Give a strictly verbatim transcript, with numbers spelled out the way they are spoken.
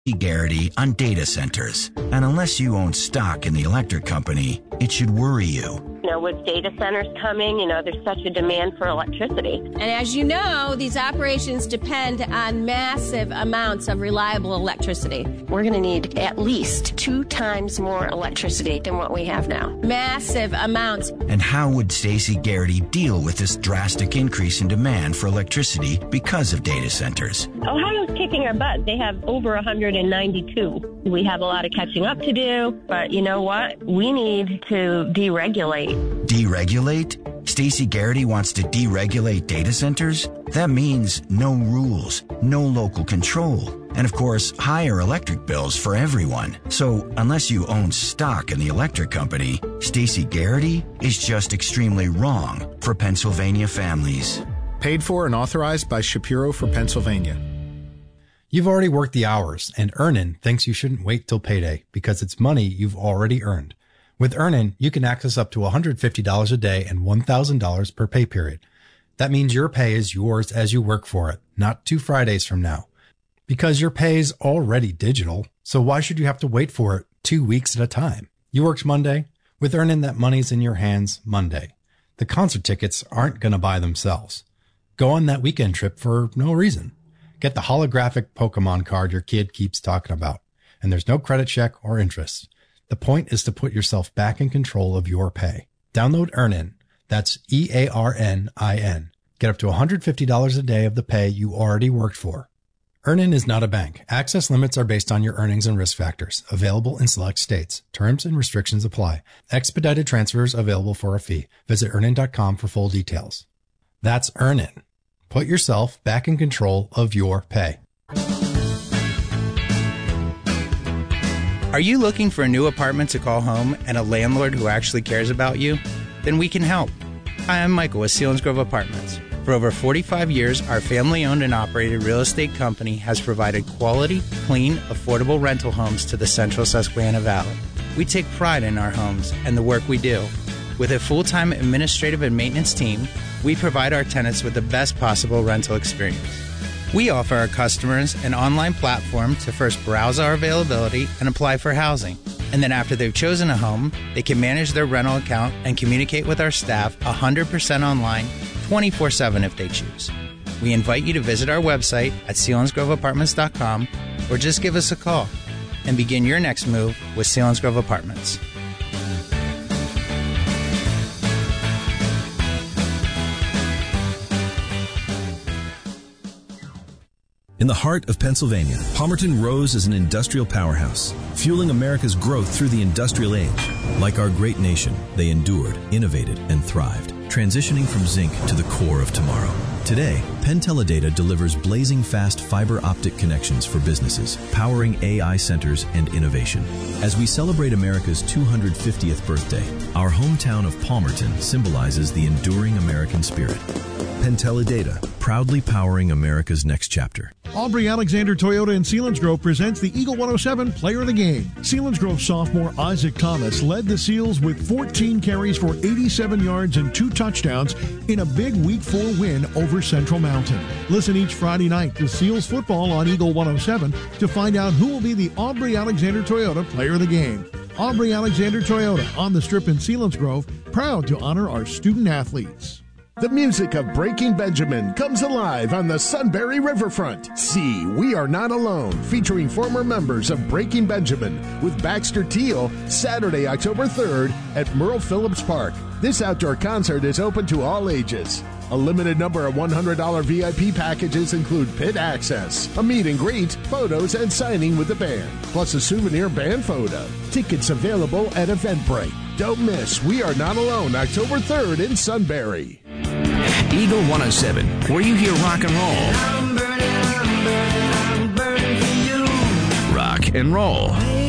Garrity on data centers. And unless you own stock in the electric company, it should worry you. You know, with data centers coming, you know, there's such a demand for electricity. And as you know, these operations depend on massive amounts of reliable electricity. We're going to need at least two times more electricity than what we have now. Massive amounts. And how would Stacey Garrity deal with this drastic increase in demand for electricity because of data centers? Ohio's kicking our butt. They have over one hundred ninety-two. We have a lot of catching up to do, but you know what? We need to deregulate. Deregulate? Stacey Garrity wants to deregulate data centers? That means no rules, no local control, and of course, higher electric bills for everyone. So, unless you own stock in the electric company, Stacey Garrity is just extremely wrong for Pennsylvania families. Paid for and authorized by Shapiro for Pennsylvania. You've already worked the hours, and Earnin thinks you shouldn't wait till payday because it's money you've already earned. With Earnin, you can access up to one hundred fifty dollars a day and one thousand dollars per pay period. That means your pay is yours as you work for it, not two Fridays from now. Because your pay is already digital, so why should you have to wait for it two weeks at a time? You worked Monday. With Earnin, that money's in your hands Monday. The concert tickets aren't going to buy themselves. Go on that weekend trip for no reason. Get the holographic Pokemon card your kid keeps talking about. And there's no credit check or interest. The point is to put yourself back in control of your pay. Download Earnin. That's E A R N I N. Get up to one hundred fifty dollars a day of the pay you already worked for. Earnin is not a bank. Access limits are based on your earnings and risk factors. Available in select states. Terms and restrictions apply. Expedited transfers available for a fee. Visit earnin dot com for full details. That's Earnin. Put yourself back in control of your pay. Are you looking for a new apartment to call home and a landlord who actually cares about you? Then we can help. Hi, I'm Michael with Selinsgrove Apartments. For over forty-five years, our family-owned and operated real estate company has provided quality, clean, affordable rental homes to the central Susquehanna Valley. We take pride in our homes and the work we do. With a full-time administrative and maintenance team, we provide our tenants with the best possible rental experience. We offer our customers an online platform to first browse our availability and apply for housing. And then after they've chosen a home, they can manage their rental account and communicate with our staff one hundred percent online, twenty-four seven if they choose. We invite you to visit our website at selinsgrove apartments dot com or just give us a call and begin your next move with Selinsgrove Apartments. In the heart of Pennsylvania, Palmerton rose as an industrial powerhouse, fueling America's growth through the industrial age. Like our great nation, they endured, innovated, and thrived, transitioning from zinc to the core of tomorrow. Today, Penn Teledata delivers blazing fast fiber optic connections for businesses, powering A I centers and innovation. As we celebrate America's two hundred fiftieth birthday, our hometown of Palmerton symbolizes the enduring American spirit. Penn Teledata, proudly powering America's next chapter. Aubrey Alexander Toyota in Selinsgrove presents the Eagle one oh seven Player of the Game. Selinsgrove sophomore Isaac Thomas led the Seals with fourteen carries for eighty-seven yards and two touchdowns in a big Week four win over Central Mountain. Listen each Friday night to Seals football on Eagle one oh seven to find out who will be the Aubrey Alexander Toyota Player of the Game. Aubrey Alexander Toyota on the Strip in Selinsgrove, proud to honor our student athletes. The music of Breaking Benjamin comes alive on the Sunbury Riverfront. See We Are Not Alone, featuring former members of Breaking Benjamin with Baxter Teal, Saturday, October third at Merle Phillips Park. This outdoor concert is open to all ages. A limited number of one hundred dollars V I P packages include pit access, a meet and greet, photos, and signing with the band, plus a souvenir band photo. Tickets available at Eventbrite. Don't miss We Are Not Alone, October third in Sunbury. Eagle one oh seven, where you hear rock and roll. I'm burning, I'm burning, I'm burning for you. Rock and roll.